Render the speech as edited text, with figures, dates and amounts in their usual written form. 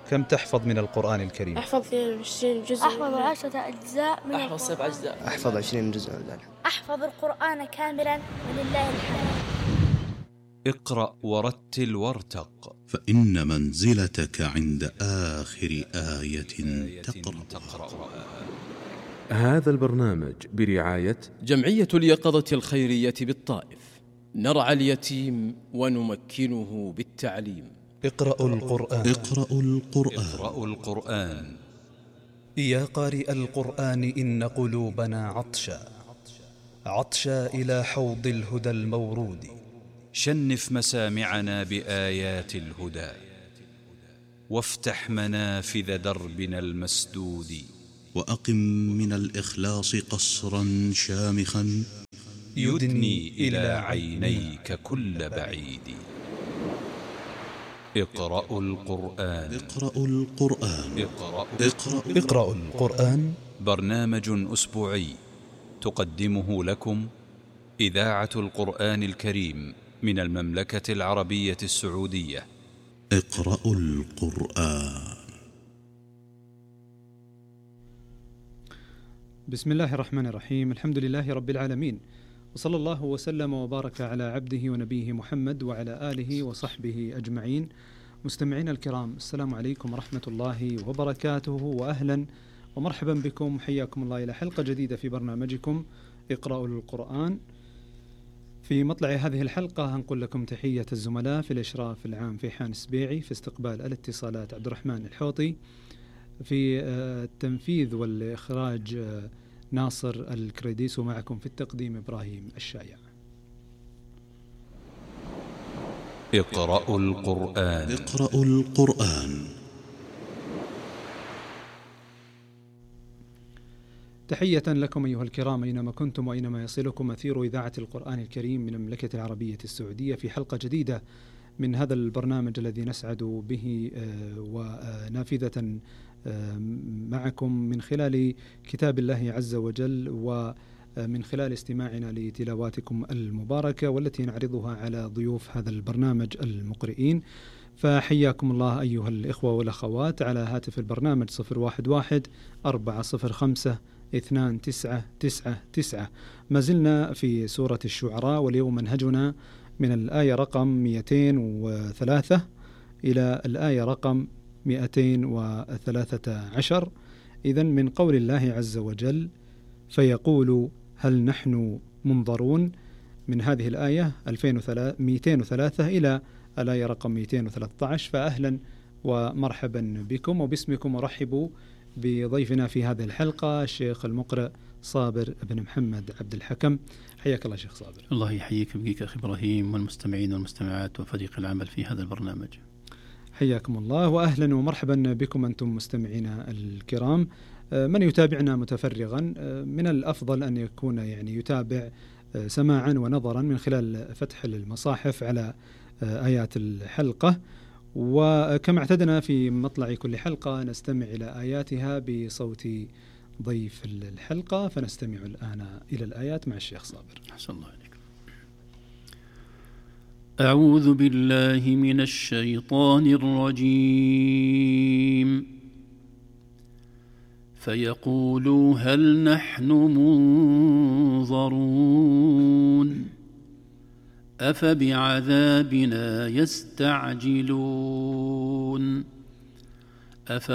كم تحفظ من القرآن الكريم؟ أحفظ 20 جزء. أحفظ 10 أجزاء من أحفظ 7 أجزاء. أحفظ 20 جزء. أحفظ القرآن كاملا ولله الحمد. اقرأ ورتل وارتق، فإن منزلتك عند آخر آية تقرأها. هذا البرنامج برعاية جمعية اليقظة الخيرية بالطائف، نرعى اليتيم ونمكنه بالتعليم. اقرأوا القرآن. اقرأوا القرآن. اقرأوا القرآن. يا قارئ القرآن إن قلوبنا عطشا إلى حوض الهدى المورود. شنف مسامعنا بآيات الهدى، وافتح منافذ دربنا المسدود. وأقم من الإخلاص قصرا شامخا يدني إلى عينيك كل بعيد. اقرأوا القرآن. اقرأوا القرآن. اقرأوا القرآن، برنامج أسبوعي تقدمه لكم إذاعة القرآن الكريم من المملكة العربية السعودية. اقرأوا القرآن. بسم الله الرحمن الرحيم، الحمد لله رب العالمين، وصلى الله وسلم وبارك على عبده ونبيه محمد وعلى آله وصحبه أجمعين. مستمعين الكرام، السلام عليكم ورحمة الله وبركاته، وأهلا ومرحبا بكم، حياكم الله إلى حلقة جديدة في برنامجكم اقرأوا القرآن. في مطلع هذه الحلقة هنقول لكم تحية الزملاء في الإشراف العام في حان سبيعي، في استقبال الاتصالات عبد الرحمن الحوطي، في التنفيذ والإخراج ناصر الكريديس، ومعكم في التقديم إبراهيم الشايع. اقرأوا القرآن. اقرأوا القرآن. تحية لكم أيها الكرام أينما كنتم وأينما يصلكم أثير إذاعة القرآن الكريم من المملكة العربية السعودية في حلقة جديدة من هذا البرنامج الذي نسعد به ونافذة معكم من خلال كتاب الله عز وجل، ومن خلال استماعنا لتلاواتكم المباركة والتي نعرضها على ضيوف هذا البرنامج المقرئين. فحياكم الله أيها الإخوة والأخوات على هاتف البرنامج 011-405-2999. ما زلنا في سورة الشعراء، واليوم منهجنا من الآية رقم 203 إلى الآية رقم 213. إذن من قول الله عز وجل: فيقول هل نحن منظرون، من هذه الآية 203 إلى الآية رقم 213. فأهلا ومرحبا بكم، وباسمكم أرحب بضيفنا في هذه الحلقة الشيخ المقرئ صابر بن محمد عبد الحكم. حياك الله شيخ صابر. الله يحييك ويبقيك أخي إبراهيم، والمستمعين والمستمعات وفريق العمل في هذا البرنامج. حياكم الله، وأهلا ومرحبا بكم أنتم مستمعينا الكرام. من يتابعنا متفرغا من الأفضل أن يكون يتابع سماعا ونظرا من خلال فتح المصاحف على آيات الحلقة، وكما اعتدنا في مطلع كل حلقة نستمع إلى آياتها بصوت ضيف الحلقة. فنستمع الآن إلى الآيات مع الشيخ صابر. أحسن الله عليك. أعوذ بالله من الشيطان الرجيم. فيقولوا هل نحن منظرون أفبعذابنا يستعجلون